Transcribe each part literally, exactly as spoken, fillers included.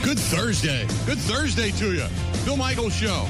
Good Thursday. Good Thursday to you. Bill Michaels Show.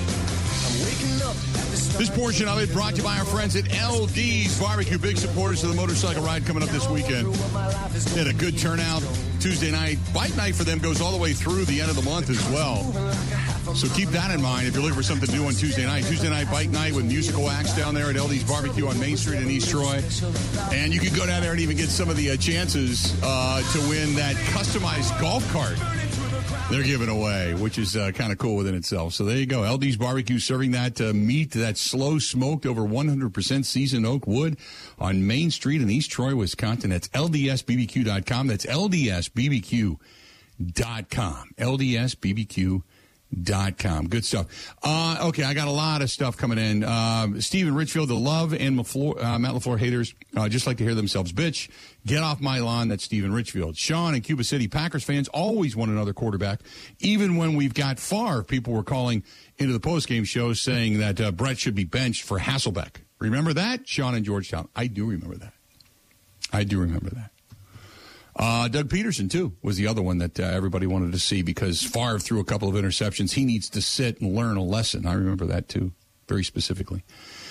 This portion of it brought to you by our friends at L D's Barbecue, big supporters of the motorcycle ride coming up this weekend. They had a good turnout Tuesday night. Bike night for them goes all the way through the end of the month as well. So keep that in mind if you're looking for something to do on Tuesday night. Tuesday night bike night with musical acts down there at L D's Barbecue on Main Street in East Troy. And you can go down there and even get some of the uh, chances uh, to win that customized golf cart they're giving away, which is uh, kind of cool within itself. So there you go. L D's Barbecue serving that uh, meat, that slow smoked over one hundred percent seasoned oak wood on Main Street in East Troy, Wisconsin. That's L D S B B Q dot com. That's L D S B B Q dot com. L D S B B Q dot com. Good stuff. Uh, okay, I got a lot of stuff coming in. Uh, Stephen Richfield, the Love and LaFleur, uh, Matt LaFleur haters uh, just like to hear themselves bitch. Get off my lawn. That's Stephen Richfield. Sean in Cuba City, Packers fans always want another quarterback. Even when we've got Favre, people were calling into the postgame show saying that uh, Brett should be benched for Hasselbeck. Remember that? Sean in Georgetown. I do remember that. I do remember that. Uh, Doug Peterson, too, was the other one that uh, everybody wanted to see because Favre threw a couple of interceptions. He needs to sit and learn a lesson. I remember that, too, very specifically.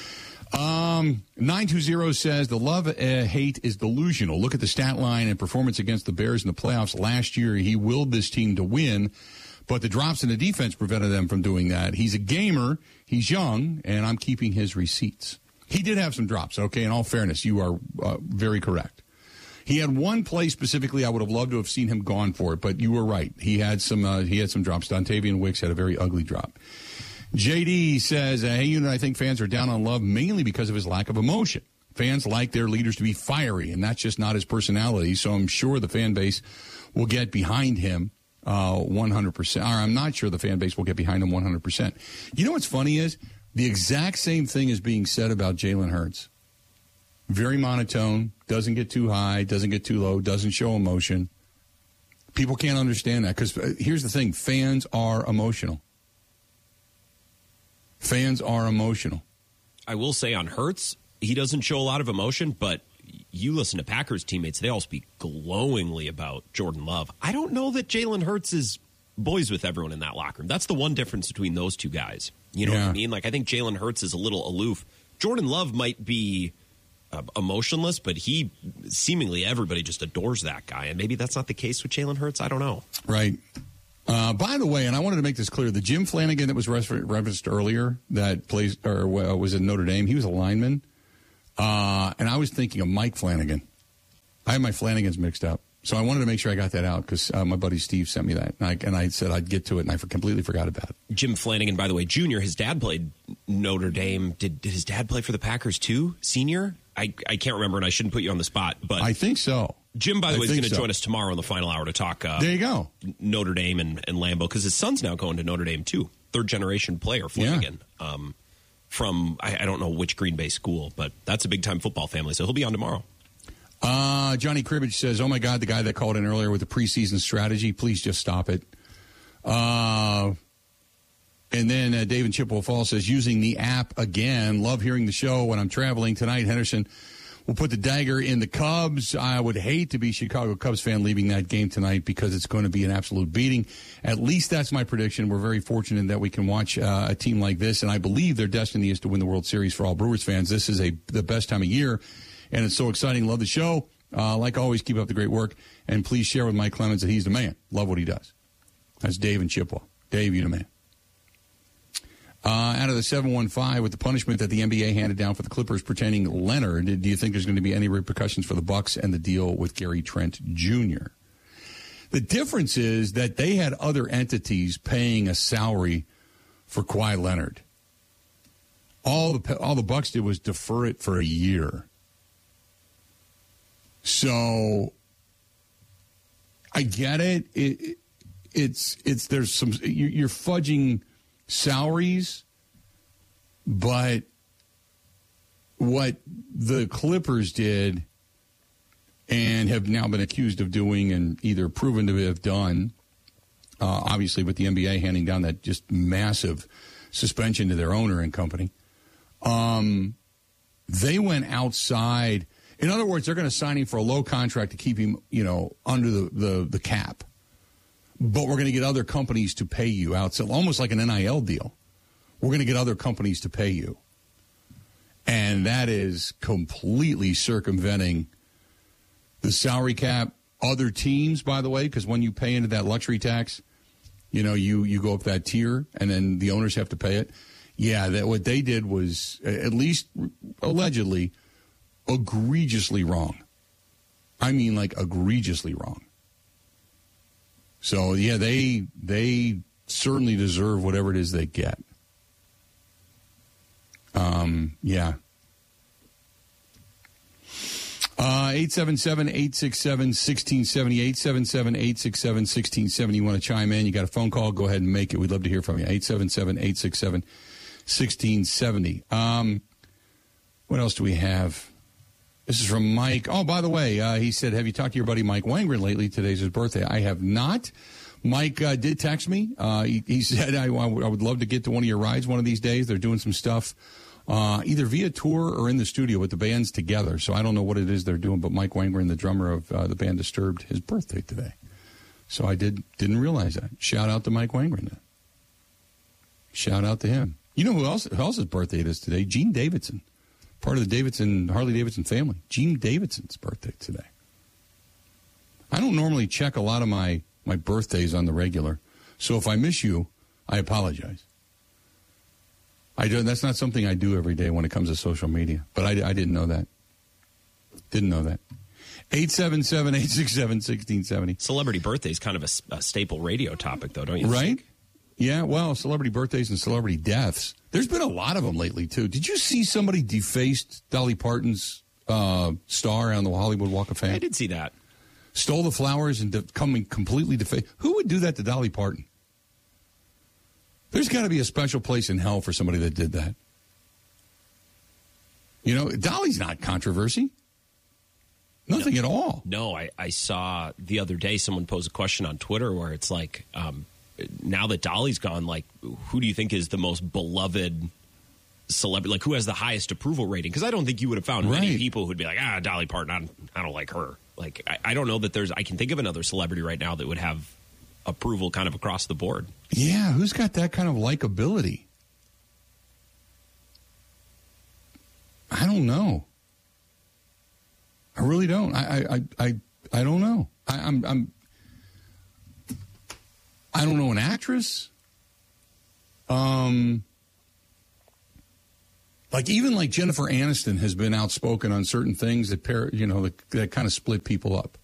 Um, nine two zero says the love-hate uh, is delusional. Look at the stat line and performance against the Bears in the playoffs last year. He willed this team to win, but the drops in the defense prevented them from doing that. He's a gamer. He's young, and I'm keeping his receipts. He did have some drops, okay? In all fairness, you are uh, very correct. He had one play specifically I would have loved to have seen him gone for it, but you were right. He had some uh, he had some drops. Dontavian Wicks had a very ugly drop. J D says, uh, hey, you know, I think fans are down on Love mainly because of his lack of emotion. Fans like their leaders to be fiery, and that's just not his personality, so I'm sure the fan base will get behind him uh, one hundred percent. Or I'm not sure the fan base will get behind him one hundred percent. You know what's funny is the exact same thing is being said about Jalen Hurts. Very monotone, doesn't get too high, doesn't get too low, doesn't show emotion. People can't understand that because uh, here's the thing, fans are emotional. Fans are emotional. I will say on Hurts, he doesn't show a lot of emotion, but you listen to Packers teammates, they all speak glowingly about Jordan Love. I don't know that Jalen Hurts is boys with everyone in that locker room. That's the one difference between those two guys. You know yeah. what I mean? Like, I think Jalen Hurts is a little aloof. Jordan Love might be Uh, emotionless, but he seemingly everybody just adores that guy, and maybe that's not the case with Jalen Hurts. I don't know. Right. Uh, by the way, and I wanted to make this clear: the Jim Flanagan that was referenced earlier, that plays or uh, was in Notre Dame, he was a lineman, uh, and I was thinking of Mike Flanagan. I had my Flanagans mixed up, so I wanted to make sure I got that out because uh, my buddy Steve sent me that, and I, and I said I'd get to it, and I for, completely forgot about it. Jim Flanagan, by the way, Junior, his dad played Notre Dame. Did did his dad play for the Packers too? Senior? I, I can't remember, and I shouldn't put you on the spot. But I think so. Jim, by the I way, is going to so. join us tomorrow in the final hour to talk uh, there you go. Notre Dame and, and Lambeau, because his son's now going to Notre Dame, too. Third-generation player, Flanagan, yeah. um, from, I, I don't know which Green Bay school, but that's a big-time football family, so he'll be on tomorrow. Uh, Johnny Cribbage says, oh, my God, the guy that called in earlier with the preseason strategy, please just stop it. Uh... And then uh, David Chippewa Falls says, using the app again. Love hearing the show when I'm traveling tonight. Henderson will put the dagger in the Cubs. I would hate to be a Chicago Cubs fan leaving that game tonight because it's going to be an absolute beating. At least that's my prediction. We're very fortunate that we can watch uh, a team like this, and I believe their destiny is to win the World Series for all Brewers fans. This is a the best time of year, and it's so exciting. Love the show. Uh, like always, keep up the great work, and please share with Mike Clemens that he's the man. Love what he does. That's Dave and Chippewa. Dave, you the man. Uh, out of the seven one five, with the punishment that the N B A handed down for the Clippers pertaining Leonard, do you think there's going to be any repercussions for the Bucks and the deal with Gary Trent Junior? The difference is that they had other entities paying a salary for Kawhi Leonard. All the all the Bucks did was defer it for a year. So I get it. it, it it's it's there's some you're fudging salaries, but what the Clippers did and have now been accused of doing and either proven to have done, uh, obviously with the N B A handing down that just massive suspension to their owner and company, um, they went outside. In other words, they're going to sign him for a low contract to keep him, you know, under the, the, the cap. but we're going to get other companies to pay you out. So almost like an N I L deal. We're going to get other companies to pay you. And that is completely circumventing the salary cap. Other teams, by the way, because when you pay into that luxury tax, you know, you, you go up that tier and then the owners have to pay it. Yeah, that what they did was, at least allegedly, egregiously wrong. I mean, like, egregiously wrong. So, yeah, they they certainly deserve whatever it is they get. Um, yeah. Uh, eight seven seven, eight six seven, one six seven zero, eight seven seven, eight six seven, one six seven zero. You want to chime in, you got a phone call, go ahead and make it. We'd love to hear from you. eight seven seven, eight six seven, one six seven zero. Um, what else do we have? This is from Mike. Oh, by the way, uh, he said, have you talked to your buddy Mike Wangren lately? Today's his birthday. I have not. Mike uh, did text me. Uh, he, he said, I, I would love to get to one of your rides one of these days. They're doing some stuff. Uh, either via tour or in the studio with the bands together. So I don't know what it is they're doing, but Mike Wangren, the drummer of uh, the band Disturbed, his birthday today. So I did, didn't realize that. Shout out to Mike Wangren. Shout out to him. You know who else who else's birthday it is today? Gene Davidson. Part of the Davidson, Harley-Davidson family. Gene Davidson's birthday today. I don't normally check a lot of my, my birthdays on the regular. So if I miss you, I apologize. I do, that's not something I do every day when it comes to social media. But I, I didn't know that. Didn't know that. eight seven seven, eight six seven, one six seven zero. Celebrity birthday is kind of a, a staple radio topic, though, don't you right? think? Yeah, well, celebrity birthdays and celebrity deaths. There's been a lot of them lately, too. Did you see somebody defaced Dolly Parton's uh, star on the Hollywood Walk of Fame? I did see that. Stole the flowers and de- coming completely defaced. Who would do that to Dolly Parton? There's got to be a special place in hell for somebody that did that. You know, Dolly's not controversy. Nothing no, at all. No, I, I saw the other day someone pose a question on Twitter where it's like, um, now that Dolly's gone, like, who do you think is the most beloved celebrity? Like, who has the highest approval rating? Because I don't think you would have found right. many people who'd be like, ah, Dolly Parton, I don't, I don't like her. Like, I, I don't know that there's, I can think of another celebrity right now that would have approval kind of across the board. Yeah, who's got that kind of likability? I don't know. I really don't. I I I, I don't know. I, I'm I'm I don't know an actress. Um, like even like Jennifer Aniston has been outspoken on certain things that pair, you know, that, that kind of split people up.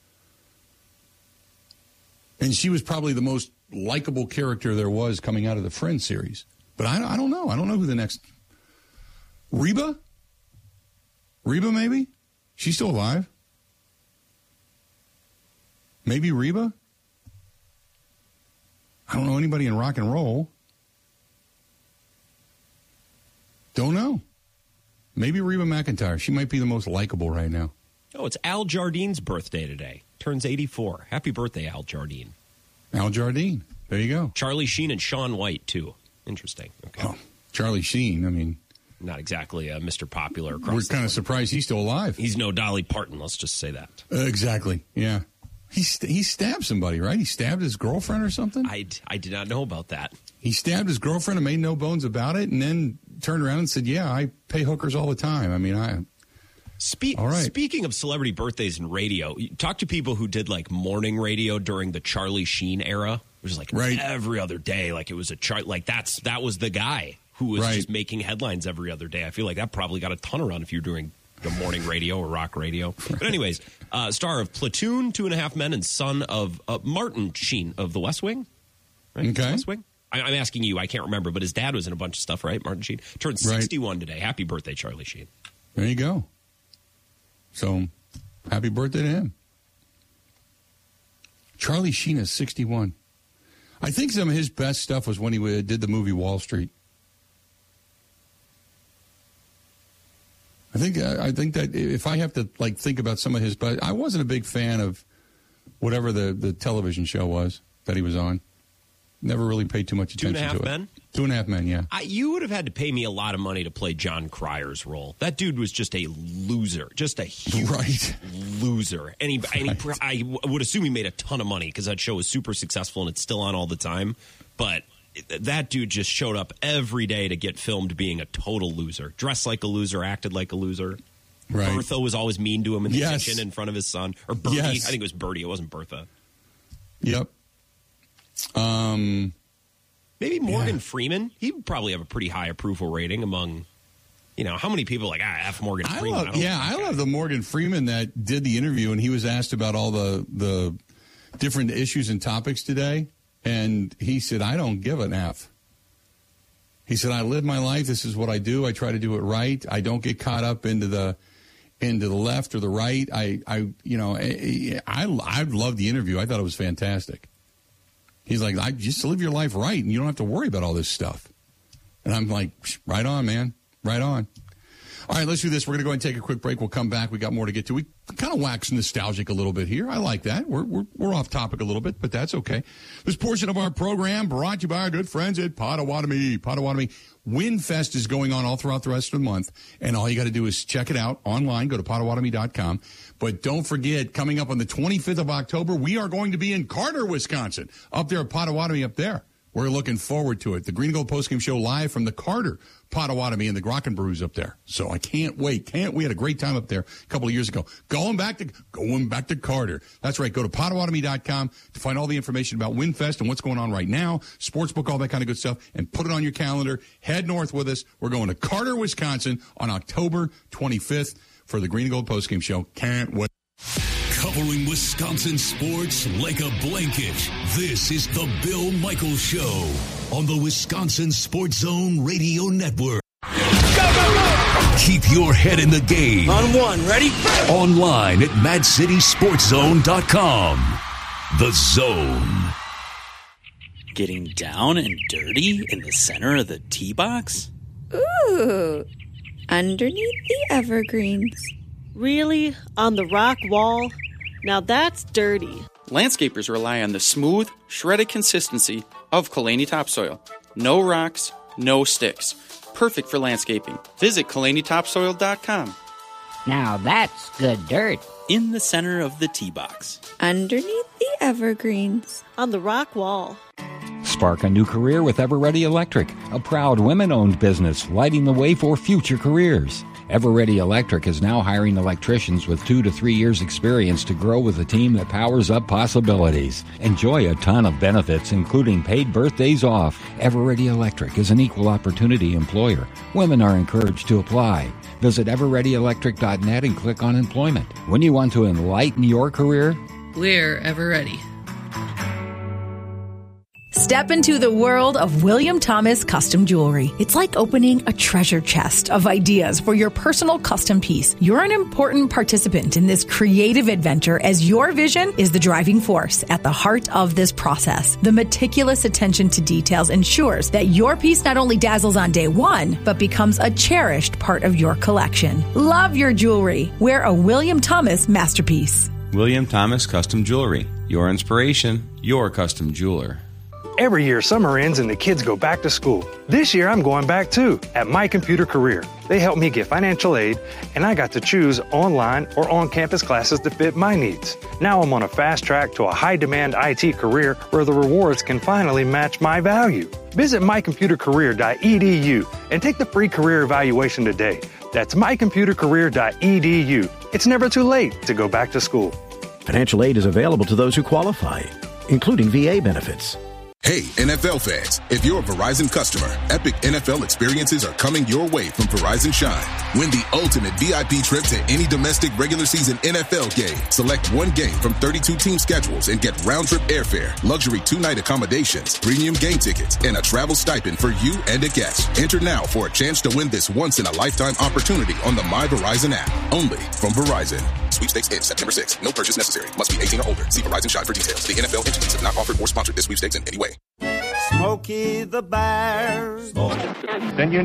And she was probably the most likable character there was coming out of the Friends series. But I, I don't know. I don't know who the next... Reba? Reba, maybe? She's still alive? Maybe Reba? I don't know anybody in rock and roll. Don't know. Maybe Reba McEntire. She might be the most likable right now. Oh, it's Al Jardine's birthday today. Turns eighty-four. Happy birthday, Al Jardine. Al Jardine. There you go. Charlie Sheen and Shaun White, too. Interesting. Okay. Oh, Charlie Sheen, I mean... Not exactly uh, Mister Popular across We're kind of surprised he's still alive. He's no Dolly Parton, let's just say that. Uh, exactly, yeah. He, st- he stabbed somebody, right? He stabbed his girlfriend or something? I, I did not know about that. He stabbed his girlfriend and made no bones about it, and then turned around and said, yeah, I pay hookers all the time. I mean, I... Spe- All right. Speaking of celebrity birthdays and radio, you talk to people who did like morning radio during the Charlie Sheen era, which is like right. every other day. Like it was a chart. Like that's that was the guy who was right. just making headlines every other day. I feel like that probably got a ton of run if you're doing the morning radio or rock radio. But anyways, uh, star of Platoon, Two and a Half Men, and son of uh, Martin Sheen of The West Wing. Right? Okay. West Wing. I- I'm asking you. I can't remember, but his dad was in a bunch of stuff, right? Martin Sheen turned sixty-one right. today. Happy birthday, Charlie Sheen. There you go. So, happy birthday to him. Charlie Sheen is sixty-one. I think some of his best stuff was when he did the movie Wall Street. I think I think that if I have to like think about some of his, but I wasn't a big fan of whatever the, the television show was that he was on. never really paid too much Two and a attention Half to it. Men? Two and a Half Men, yeah. I, you would have had to pay me a lot of money to play John Cryer's role. That dude was just a loser, just a huge Right. loser. And, he, Right. and he, I w- would assume he made a ton of money because that show was super successful and it's still on all the time. But that dude just showed up every day to get filmed being a total loser. Dressed like a loser, acted like a loser. Right. Bertha was always mean to him in the Yes. kitchen in front of his son. Or Bertie. Yes. I think it was Bertie. It wasn't Bertha. Yep. Um, Maybe Morgan Yeah. Freeman. He would probably have a pretty high approval rating among, you know, how many people are like, ah, F Morgan I Freeman. love, I don't yeah, like I that love guy. the Morgan Freeman that did the interview, and he was asked about all the the different issues and topics today, and he said, "I don't give an F." He said, "I live my life. This is what I do. I try to do it right. I don't get caught up into the into the left or the right. I, I you know, I, I, I loved the interview. I thought it was fantastic." He's like, "I just live your life right, and you don't have to worry about all this stuff." And I'm like, "Right on, man. Right on." All right, let's do this. We're going to go ahead and take a quick break. We'll come back. We got more to get to. We kind of wax nostalgic a little bit here. I like that. We're, we're we're off topic a little bit, but that's okay. This portion of our program brought to you by our good friends at Potawatomi. Potawatomi WinFest is going on all throughout the rest of the month, and all you got to do is check it out online. Go to Potawatomi dot com. But don't forget, coming up on the twenty-fifth of October, we are going to be in Carter, Wisconsin, up there at Potawatomi up there. We're looking forward to it. The Green and Gold Postgame Show live from the Carter, Potawatomi, and the Grokken Brews up there. So I can't wait. Can't we had a great time up there a couple of years ago. Going back to going back to Carter. That's right. Go to Potawatomi dot com to find all the information about WinFest and what's going on right now, sportsbook, all that kind of good stuff, and put it on your calendar. Head north with us. We're going to Carter, Wisconsin on October twenty-fifth for the Green and Gold Postgame Show. Can't wait. Covering Wisconsin sports like a blanket. This is the Bill Michaels Show on the Wisconsin Sports Zone Radio Network. Go, go, go! Keep your head in the game. On one, ready? Online at mad city sports zone dot com. The Zone. Getting down and dirty in the center of the tee box? Ooh, underneath the evergreens. Really? On the rock wall? Now that's dirty. Landscapers rely on the smooth, shredded consistency of Kalani topsoil. No rocks, no sticks. Perfect for landscaping. Visit Kalani topsoil dot com. Now that's good dirt. In the center of the tee box. Underneath the evergreens. On the rock wall. Spark a new career with Everready Electric, a proud women-owned business lighting the way for future careers. Everready Electric is now hiring electricians with two to three years experience to grow with a team that powers up possibilities. Enjoy a ton of benefits, including paid birthdays off. Everready Electric is an equal opportunity employer. Women are encouraged to apply. Visit everready electric dot net and click on employment. When you want to enlighten your career, we're Everready. Step into the world of William Thomas Custom Jewelry. It's like opening a treasure chest of ideas for your personal custom piece. You're an important participant in this creative adventure as your vision is the driving force at the heart of this process. The meticulous attention to details ensures that your piece not only dazzles on day one, but becomes a cherished part of your collection. Love your jewelry. Wear a William Thomas masterpiece. William Thomas Custom Jewelry. Your inspiration, your custom jeweler. Every year, summer ends and the kids go back to school. This year, I'm going back too, at My Computer Career. They helped me get financial aid, and I got to choose online or on-campus classes to fit my needs. Now I'm on a fast track to a high-demand I T career where the rewards can finally match my value. Visit my computer career dot e d u and take the free career evaluation today. That's my computer career dot e d u. It's never too late to go back to school. Financial aid is available to those who qualify, including V A benefits. Hey, N F L fans, if you're a Verizon customer, epic N F L experiences are coming your way from Verizon Shine. Win the ultimate V I P trip to any domestic regular season N F L game. Select one game from thirty-two team schedules and get round-trip airfare, luxury two-night accommodations, premium game tickets, and a travel stipend for you and a guest. Enter now for a chance to win this once-in-a-lifetime opportunity on the My Verizon app. Only from Verizon. Sweepstakes ends September sixth. No purchase necessary. Must be eighteen or older. See Verizon Shine for details. The N F L entities have not offered or sponsored this sweepstakes in any way. Smokey the Bear. Then you